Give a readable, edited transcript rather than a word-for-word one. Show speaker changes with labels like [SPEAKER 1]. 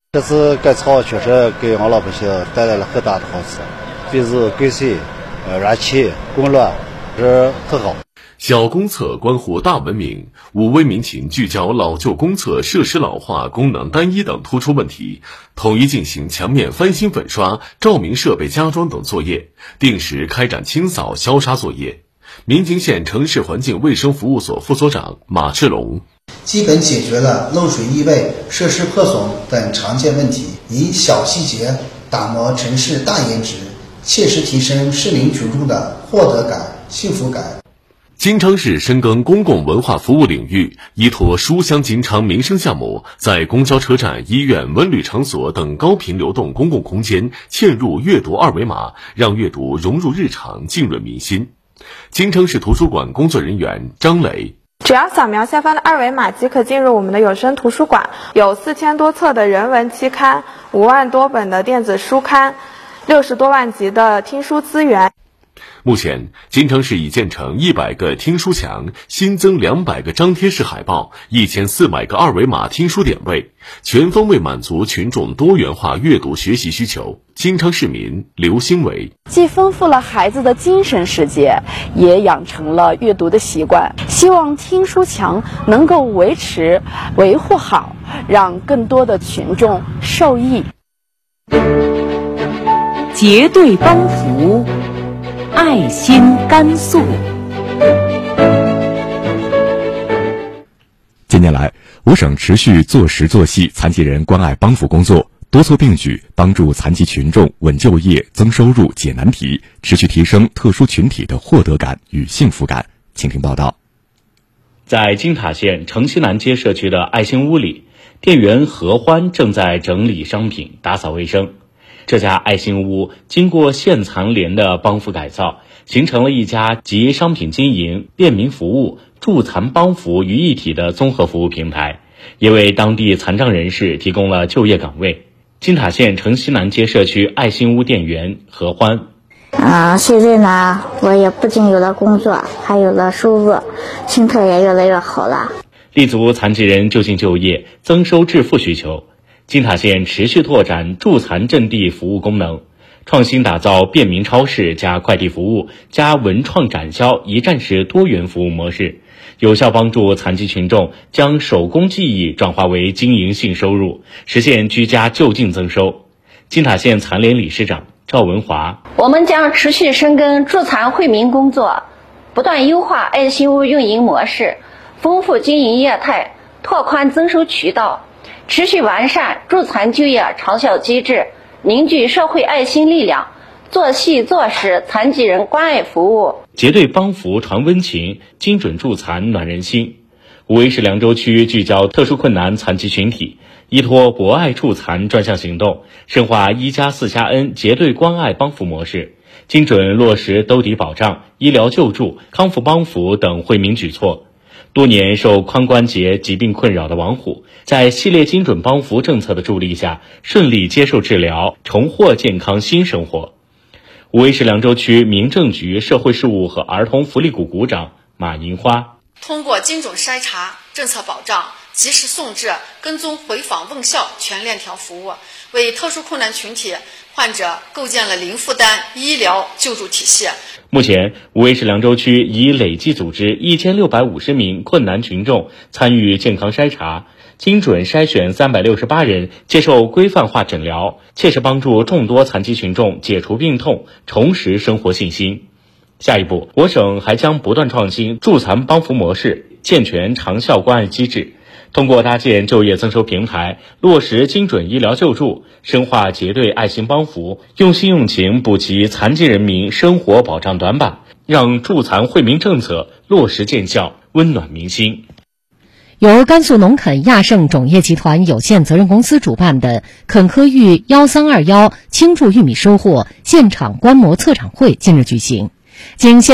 [SPEAKER 1] 这次改草确实给我老百姓带来了很大的好处，比如改水、燃气、供暖是很好。
[SPEAKER 2] 小公厕关乎大文明，5位民警聚焦老旧公厕设施老化、功能单一等突出问题，统一进行墙面翻新粉刷、照明设备加装等作业，定时开展清扫消杀作业。民警县城市环境卫生服务所副所长马志龙，
[SPEAKER 3] 基本解决了漏水、异味、设施破损等常见问题，以小细节打磨城市大颜值，切实提升市民群众的获得感、幸福感。
[SPEAKER 2] 金昌市深耕公共文化服务领域，依托书香金昌民生项目，在公交车站、医院、文旅场所等高频流动公共空间嵌入阅读二维码，让阅读融入日常，浸润民心。金昌市图书馆工作人员张磊，
[SPEAKER 4] 只要扫描下方的二维码即可进入我们的有声图书馆，有4000多册的人文期刊，5万多本的电子书刊，60多万集的听书资源。
[SPEAKER 2] 目前，金昌市已建成100个听书墙，新增200个张贴式海报，1400个二维码听书点位，全方位满足群众多元化阅读学习需求。金昌市民刘兴伟，
[SPEAKER 5] 既丰富了孩子的精神世界，也养成了阅读的习惯。希望听书墙能够维护好，让更多的群众受益。
[SPEAKER 6] 结对帮扶，爱心甘肃。
[SPEAKER 7] 近年来，我省持续做实做细残疾人关爱帮扶工作，多措并举，帮助残疾群众稳就业、增收入、解难题，持续提升特殊群体的获得感与幸福感。请听报道。
[SPEAKER 8] 在金塔县城西南街社区的爱心屋里，店员何欢正在整理商品、打扫卫生。这家爱心屋经过县残联的帮扶改造，形成了一家集商品经营、便民服务、助残帮扶于一体的综合服务平台，也为当地残障人士提供了就业岗位。金塔县城西南街社区爱心屋店员何欢，
[SPEAKER 9] 现在呢，我也不仅有了工作，还有了收入，心态也越来越好了。
[SPEAKER 8] 立足残疾人就近就业、增收致富需求，金塔县持续拓展助残阵地服务功能，创新打造便民超市加快递服务加文创展销一站式多元服务模式，有效帮助残疾群众将手工技艺转化为经营性收入，实现居家就近增收。金塔县残联理事长赵文华，
[SPEAKER 10] 我们将持续深耕助残惠民工作，不断优化爱心屋运营模式，丰富经营业态，拓宽增收渠道，持续完善助残就业长效机制，凝聚社会爱心力量，做细做实残疾人关爱服务。
[SPEAKER 8] 结对帮扶传温情，精准助残暖人心。无为市凉州区聚焦特殊困难残疾群体，依托博爱助残专项行动，深化1+4+N 结对关爱帮扶模式，精准落实兜底保障、医疗救助、康复帮扶等惠民举措。多年受髋关节疾病困扰的王虎，在系列精准帮扶政策的助力下，顺利接受治疗，重获健康新生活。无为市凉州区民政局社会事务和儿童福利股股长马银花，
[SPEAKER 11] 通过精准筛查、政策保障、及时送治、跟踪回访问效全链条服务，为特殊困难群体患者构建了零负担医疗救助体系。
[SPEAKER 8] 目前，无为市凉州区已累计组织1650名困难群众参与健康筛查，精准筛选368人接受规范化诊疗，切实帮助众多残疾群众解除病痛，重拾生活信心。下一步，我省还将不断创新助残帮扶模式，健全长效关爱机制，通过搭建就业增收平台，落实精准医疗救助，深化结对爱心帮扶，用心用情补齐残疾人民生活保障短板，让助残惠民政策落实见效，温暖民心。
[SPEAKER 6] 由甘肃农垦亚盛种业集团有限责任公司主办的垦科育1321青贮玉米收获现场观摩策展会近日举行，经现